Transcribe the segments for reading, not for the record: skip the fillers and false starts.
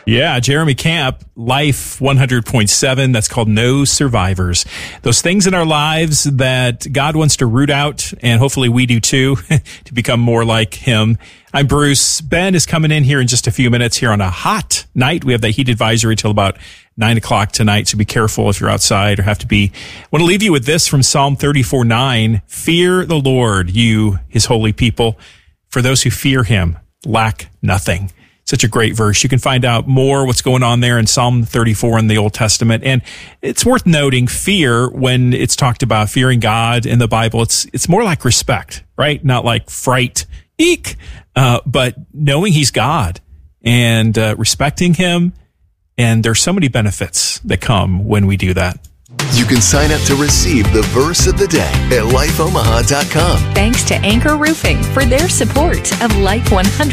Yeah, Jeremy Camp, Life 100.7. That's called No Survivors. Those things in our lives that God wants to root out, and hopefully we do too, to become more like Him. I'm Bruce. Ben is coming in here in just a few minutes here on a hot night. We have that heat advisory till about 9 o'clock tonight, so be careful if you're outside or have to be. I want to leave you with this from Psalm 34:9. Fear the Lord, you, His holy people. For those who fear Him, lack nothing. Such a great verse. You can find out more what's going on there in Psalm 34 in the Old Testament. And it's worth noting fear, when it's talked about fearing God in the Bible, it's more like respect, right? Not like fright, eek, but knowing He's God and respecting Him. And there's so many benefits that come when we do that. You can sign up to receive the verse of the day at lifeomaha.com. Thanks to Anchor Roofing for their support of Life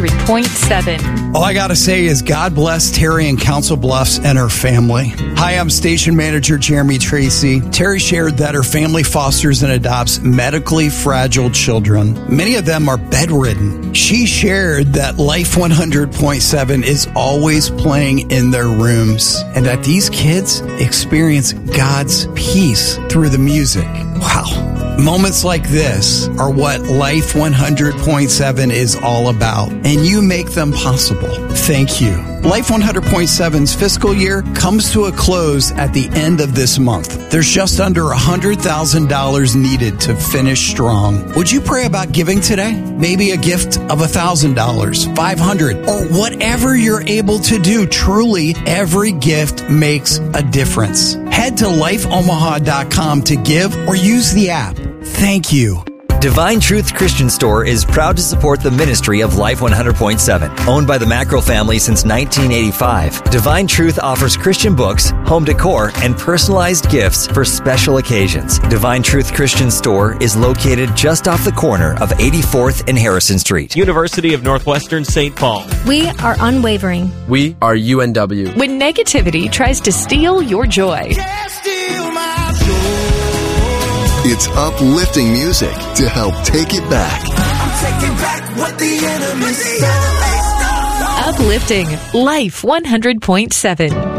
100.7. All I got to say is God bless Terry in Council Bluffs and her family. Hi, I'm Station Manager Jeremy Tracy. Terry shared that her family fosters and adopts medically fragile children. Many of them are bedridden. She shared that Life 100.7 is always playing in their rooms and that these kids experience God's peace through the music. Wow. Moments like this are what Life 100.7 is all about, and you make them possible. Thank you. Life 100.7's fiscal year comes to a close at the end of this month. There's just under $100,000 needed to finish strong. Would you pray about giving today? Maybe a gift of $1,000, $500, or whatever you're able to do. Truly, every gift makes a difference. Head to lifeomaha.com to give or use the app. Thank you. Divine Truth Christian Store is proud to support the ministry of Life 100.7. Owned by the Mackerel family since 1985, Divine Truth offers Christian books, home decor, and personalized gifts for special occasions. Divine Truth Christian Store is located just off the corner of 84th and Harrison Street. University of Northwestern St. Paul. We are unwavering. We are UNW. When negativity tries to steal your joy, It's uplifting music to help take it back. I'm taking back what the enemy stole. uplifting Life 100.7.